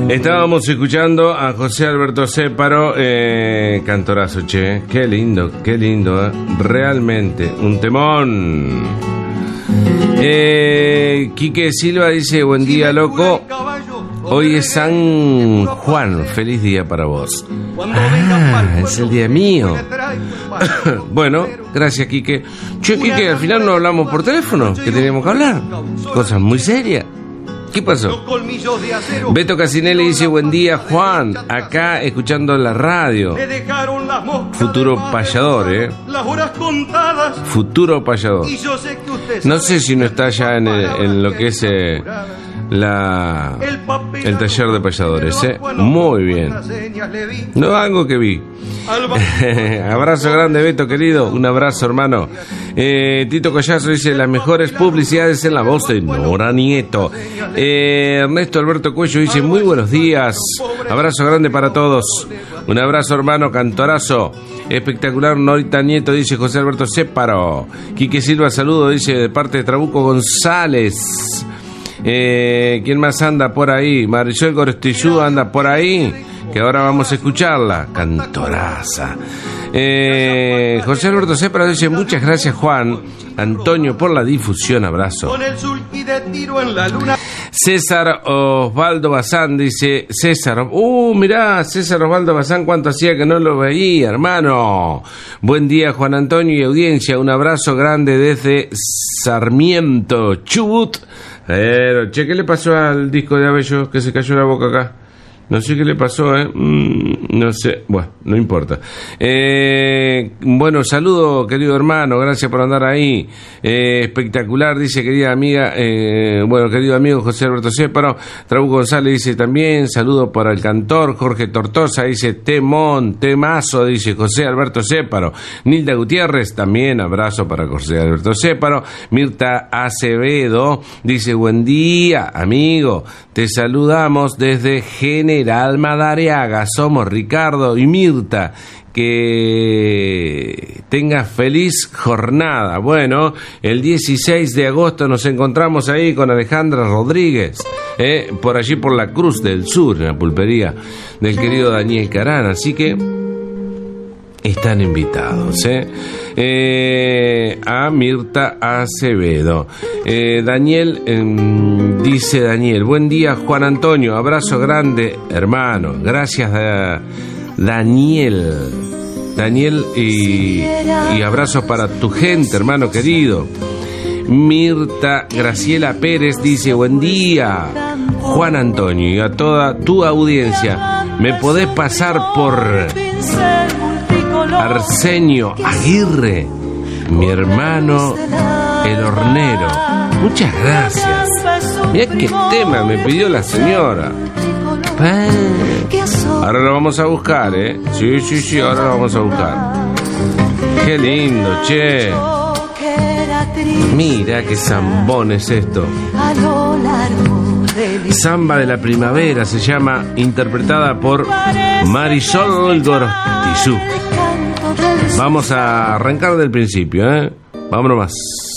Estábamos escuchando a José Alberto Céparo, cantorazo, che, qué lindo, realmente, un temón. Quique Silva dice, buen día, loco. Hoy es San Juan, feliz día para vos. Es el día mío. Bueno, gracias, Quique. Che, Quique, al final no hablamos por teléfono, que teníamos que hablar. Cosas muy serias. ¿Qué pasó? Beto Casinelli dice, buen día, Juan. Acá escuchando la radio. Futuro payador, Futuro payador. No sé si no está ya en lo que es el taller de payadores, Muy bien. No, algo que vi. Abrazo grande, Beto, querido. Un abrazo, hermano. Tito Collazo dice, las mejores publicidades en la voz de Nora Nieto. Ernesto Alberto Cuello dice, muy buenos días. Abrazo grande para todos. Un abrazo, hermano, cantorazo. Espectacular, Norita Nieto, dice José Alberto Céparo. Quique Silva, saludo, dice, de parte de Trabuco González. ¿Quién más anda por ahí? Marisol Gorestillú anda por ahí, que ahora vamos a escucharla. Cantoraza. José Alberto Céparo dice, muchas gracias, Juan Antonio, por la difusión. Abrazo. César Osvaldo Bazán dice, mirá, César Osvaldo Bazán, cuánto hacía que no lo veía, hermano. Buen día, Juan Antonio y audiencia, un abrazo grande desde Sarmiento, Chubut. Pero, che, ¿qué le pasó al disco de Abello que se cayó la boca acá? No sé qué le pasó, no sé, bueno, no importa. Bueno, saludo, querido hermano, gracias por andar ahí. Espectacular, dice querida amiga, querido amigo José Alberto Céparo. Trabuco González dice también, saludo para el cantor. Jorge Tortosa dice, temazo, dice José Alberto Céparo. Nilda Gutiérrez, también abrazo para José Alberto Céparo. Mirta Acevedo dice, buen día, amigo, te saludamos desde General Madariaga, somos Ricardo y Mirta, que tengas feliz jornada. Bueno, el 16 de agosto nos encontramos ahí con Alejandra Rodríguez, por allí por la Cruz del Sur, en la pulpería del querido Daniel Carán, así que están invitados, a Mirta Acevedo. Daniel, dice Daniel, buen día, Juan Antonio, abrazo grande, hermano, gracias, Daniel, y abrazos para tu gente, hermano querido. Mirta Graciela Pérez dice, buen día, Juan Antonio, y a toda tu audiencia, ¿me podés pasar por Arsenio Aguirre, mi hermano el hornero? Muchas gracias. Mirá qué tema me pidió la señora. Ahora lo vamos a buscar, Sí, ahora lo vamos a buscar. Qué lindo, che. Mira qué zambón es esto. Samba de la primavera se llama, interpretada por Marisol Gorostizú. Vamos a arrancar del principio, Vámonos más.